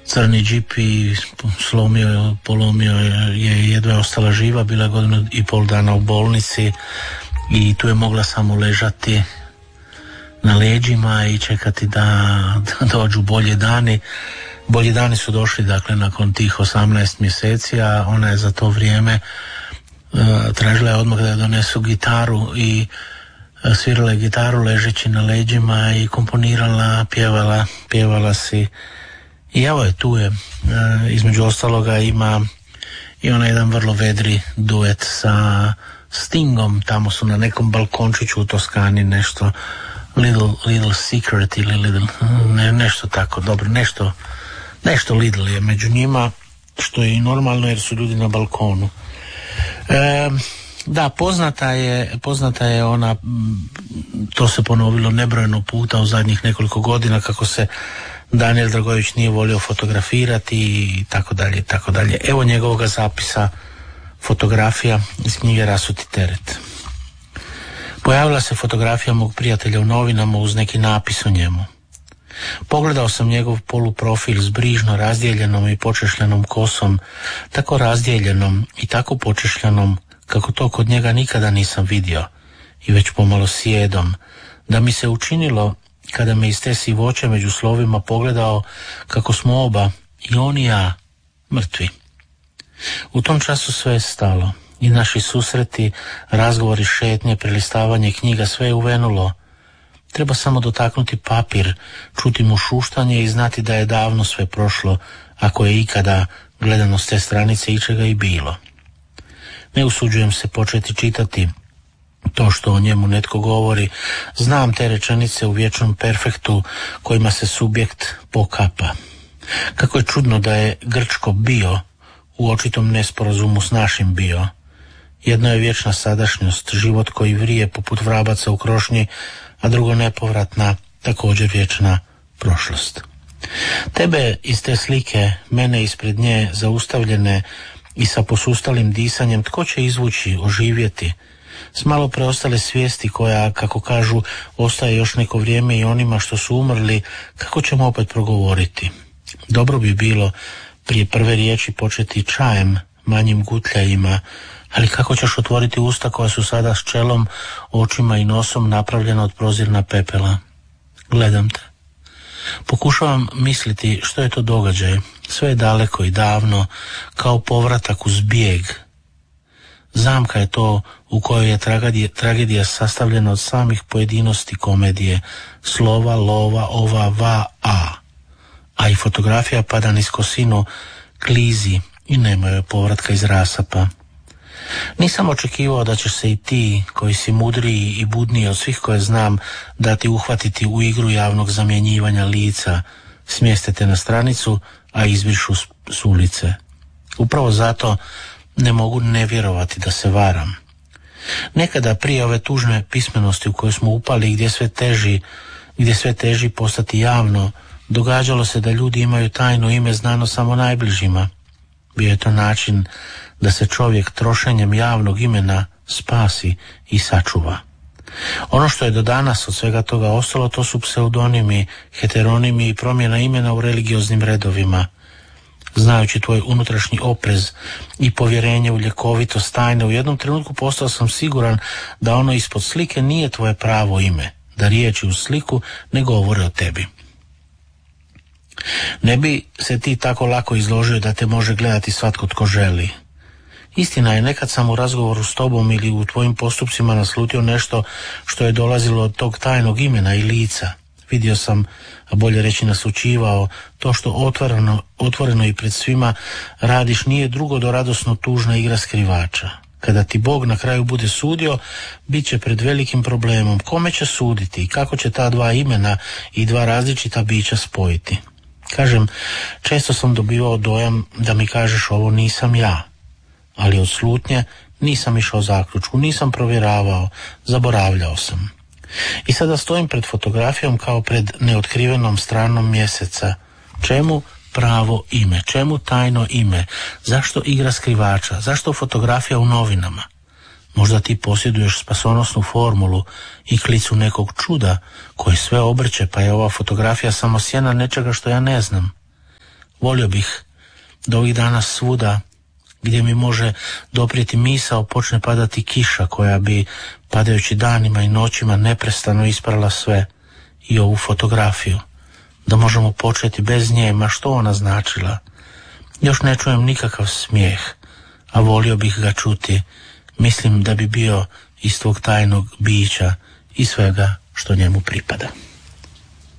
crni džip i polomio je, jedva je ostala živa, bila je 1,5 dana u bolnici i tu je mogla samo ležati na leđima i čekati da dođu bolji dani. Bolji dani su došli, dakle, nakon tih 18 mjeseci, a ona je za to vrijeme tražila je odmah da donesu gitaru i svirala je gitaru ležeći na leđima i komponirala, pjevala si. I evo je, tu je, između ostaloga ima i ona jedan vrlo vedri duet sa Stingom, tamo su na nekom balkončiću u Toskani, nešto Little Secret ili nešto tako, dobro, nešto Little je među njima, što je i normalno jer su ljudi na balkonu. Da, poznata je ona, to se ponovilo nebrojeno puta u zadnjih nekoliko godina, kako se Daniel Dragojević nije volio fotografirati i tako dalje, tako dalje. Evo njegovoga zapisa, fotografija iz knjige Rasuti teret. Pojavila se fotografija mog prijatelja u novinama uz neki napis o njemu. Pogledao sam njegov poluprofil s brižno razdijeljenom i počešljanom kosom, tako razdijeljenom i tako počešljanom kako to kod njega nikada nisam vidio, i već pomalo sjedom, da mi se učinilo, kada me iz te sivoće među slovima pogledao, kako smo oba, i on i ja, mrtvi. U tom času sve je stalo, i naši susreti, razgovori, šetnje, prelistavanje knjiga, sve je uvenulo. Treba samo dotaknuti papir, čuti mu šuštanje i znati da je davno sve prošlo, ako je ikada gledano s te stranice ičega i bilo. Ne usuđujem se početi čitati to što o njemu netko govori. Znam te rečenice u vječnom perfektu kojima se subjekt pokapa. Kako je čudno da je Grčko bio u očitom nesporazumu s našim bio. Jedno je vječna sadašnjost, život koji vrije poput vrabaca u krošnji, a drugo nepovratna, također vječna prošlost. Tebe iz te slike, mene ispred nje, zaustavljene i sa posustalim disanjem, tko će izvući, oživjeti, s malo preostale svijesti koja, kako kažu, ostaje još neko vrijeme i onima što su umrli, kako ćemo opet progovoriti? Dobro bi bilo prije prve riječi početi čajem, manjim gutljajima, ali kako ćeš otvoriti usta koja su sada s čelom, očima i nosom napravljena od prozirna pepela? Gledam te. Pokušavam misliti što je to događaj. Sve je daleko i davno, kao povratak uz bijeg. Zamka je to u kojoj je tragedija sastavljena od samih pojedinosti komedije, slova, lova, ova, va, a i fotografija pada niz kosinu, klizi i nema joj povratka iz rasapa. Nisam očekivao da ćeš se i ti, koji si mudriji i budniji od svih koje znam, dati uhvatiti u igru javnog zamjenjivanja lica, smjestite na stranicu, a izbrišu s ulice. Upravo zato ne mogu ne vjerovati da se varam. Nekada prije ove tužne pismenosti u kojoj smo upali, gdje sve teži postati javno, događalo se da ljudi imaju tajno ime znano samo najbližima. Bio je to način da se čovjek trošenjem javnog imena spasi i sačuva. Ono što je do danas od svega toga ostalo, to su pseudonimi, heteronimi i promjena imena u religioznim redovima. Znajući tvoj unutrašnji oprez i povjerenje u ljekovitost tajne, u jednom trenutku postao sam siguran da ono ispod slike nije tvoje pravo ime, da riječi u sliku ne govore o tebi. Ne bi se ti tako lako izložio da te može gledati svatko tko želi. Istina je, nekad sam u razgovoru s tobom ili u tvojim postupcima naslutio nešto što je dolazilo od tog tajnog imena i lica. Vidio sam, a bolje reći naslućivao, to što otvoreno i pred svima radiš nije drugo do radosno tužna igra skrivača. Kada ti Bog na kraju bude sudio, bit će pred velikim problemom. Kome će suditi i kako će ta dva imena i dva različita bića spojiti? Kažem, često sam dobivao dojam da mi kažeš ovo nisam ja, ali od slutnje nisam išao zaključku, nisam provjeravao, zaboravljao sam. I sada stojim pred fotografijom kao pred neotkrivenom stranom mjeseca. Čemu pravo ime? Čemu tajno ime? Zašto igra skrivača? Zašto fotografija u novinama? Možda ti posjeduješ spasonosnu formulu i klicu nekog čuda koji sve obrće, pa je ova fotografija samo sjena nečega što ja ne znam. Volio bih da ovih dana svuda gdje mi može doprijeti misao počne padati kiša koja bi, padajući danima i noćima, neprestano isprala sve, i ovu fotografiju. Da možemo početi bez nje, ma što ona značila. Još ne čujem nikakav smijeh, a volio bih ga čuti. Mislim da bi bio iz tvog tajnog bića i svega što njemu pripada.